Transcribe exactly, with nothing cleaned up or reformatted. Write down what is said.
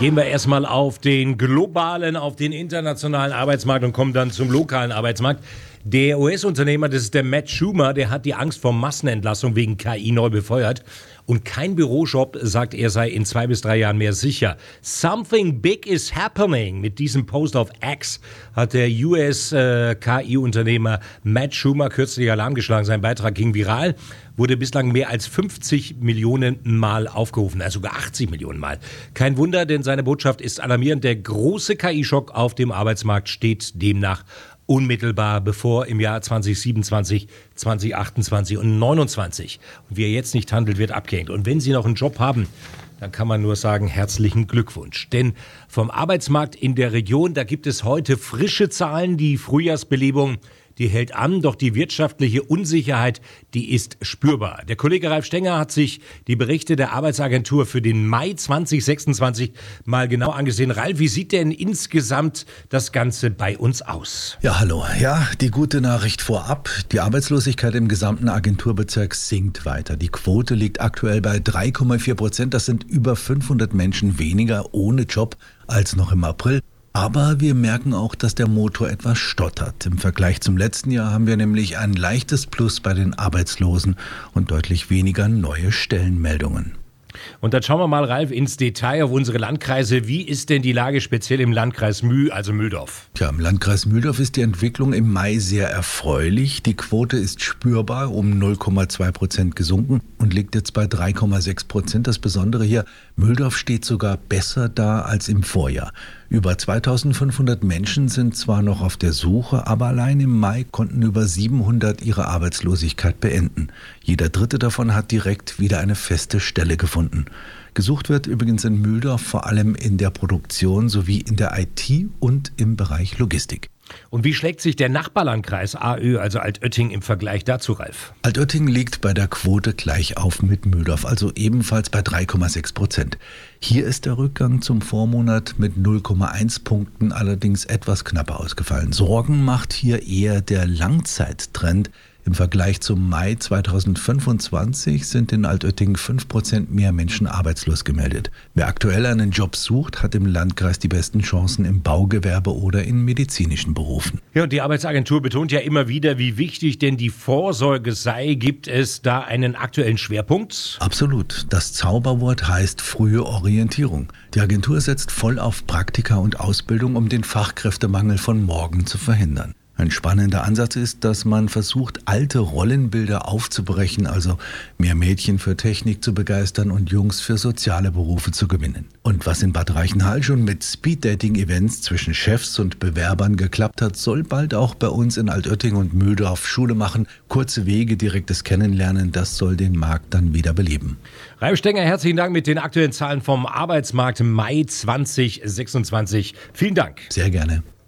Gehen wir erstmal auf den globalen, auf den internationalen Arbeitsmarkt und kommen dann zum lokalen Arbeitsmarkt. Der U S-Unternehmer, das ist der Matt Schumer, der hat die Angst vor Massenentlassung wegen K I neu befeuert. Und kein Bürojob, sagt er, sei in zwei bis drei Jahren mehr sicher. Something big is happening. Mit diesem Post auf X hat der U S-K I-Unternehmer Matt Schumer kürzlich Alarm geschlagen. Sein Beitrag ging viral, wurde bislang mehr als fünfzig Millionen Mal aufgerufen, also sogar achtzig Millionen Mal. Kein Wunder, denn seine Botschaft ist alarmierend. Der große K I-Schock auf dem Arbeitsmarkt steht demnach unmittelbar bevor im Jahr zwanzig siebenundzwanzig, zwanzig achtundzwanzig und neunundzwanzig. Und wer jetzt nicht handelt, wird abgehängt. Und wenn Sie noch einen Job haben, dann kann man nur sagen, herzlichen Glückwunsch. Denn vom Arbeitsmarkt in der Region, da gibt es heute frische Zahlen. Die Frühjahrsbelebung, die hält an, doch die wirtschaftliche Unsicherheit, die ist spürbar. Der Kollege Ralf Stenger hat sich die Berichte der Arbeitsagentur für den Mai zwanzig sechsundzwanzig mal genau angesehen. Ralf, wie sieht denn insgesamt das Ganze bei uns aus? Ja, hallo. Ja, die gute Nachricht vorab. Die Arbeitslosigkeit im gesamten Agenturbezirk sinkt weiter. Die Quote liegt aktuell bei drei Komma vier Prozent. Das sind über fünfhundert Menschen weniger ohne Job als noch im April. Aber wir merken auch, dass der Motor etwas stottert. Im Vergleich zum letzten Jahr haben wir nämlich ein leichtes Plus bei den Arbeitslosen und deutlich weniger neue Stellenmeldungen. Und dann schauen wir mal, Ralf, ins Detail auf unsere Landkreise. Wie ist denn die Lage speziell im Landkreis Müh, also Mühldorf? Tja, im Landkreis Mühldorf ist die Entwicklung im Mai sehr erfreulich. Die Quote ist spürbar um null Komma zwei Prozent gesunken und liegt jetzt bei drei Komma sechs Prozent. Das Besondere hier, Mühldorf steht sogar besser da als im Vorjahr. Über zweitausendfünfhundert Menschen sind zwar noch auf der Suche, aber allein im Mai konnten über siebenhundert ihre Arbeitslosigkeit beenden. Jeder Dritte davon hat direkt wieder eine feste Stelle gefunden. Gesucht wird übrigens in Mühldorf vor allem in der Produktion sowie in der I T und im Bereich Logistik. Und wie schlägt sich der Nachbarlandkreis A Ö, also Altötting, im Vergleich dazu, Ralf? Altötting liegt bei der Quote gleich auf mit Mühldorf, also ebenfalls bei drei Komma sechs Prozent. Hier ist der Rückgang zum Vormonat mit null Komma eins Punkten allerdings etwas knapper ausgefallen. Sorgen macht hier eher der Langzeittrend. Im Vergleich zum Mai zweitausendfünfundzwanzig sind in Altötting fünf Prozent mehr Menschen arbeitslos gemeldet. Wer aktuell einen Job sucht, hat im Landkreis die besten Chancen im Baugewerbe oder in medizinischen Berufen. Ja, und die Arbeitsagentur betont ja immer wieder, wie wichtig denn die Vorsorge sei. Gibt es da einen aktuellen Schwerpunkt? Absolut. Das Zauberwort heißt frühe Orientierung. Die Agentur setzt voll auf Praktika und Ausbildung, um den Fachkräftemangel von morgen zu verhindern. Ein spannender Ansatz ist, dass man versucht, alte Rollenbilder aufzubrechen, also mehr Mädchen für Technik zu begeistern und Jungs für soziale Berufe zu gewinnen. Und was in Bad Reichenhall schon mit Speed-Dating-Events zwischen Chefs und Bewerbern geklappt hat, soll bald auch bei uns in Altötting und Mühldorf Schule machen. Kurze Wege, direktes Kennenlernen, das soll den Markt dann wieder beleben. Ralf Stenger, herzlichen Dank mit den aktuellen Zahlen vom Arbeitsmarkt Mai zwanzig sechsundzwanzig. Vielen Dank. Sehr gerne.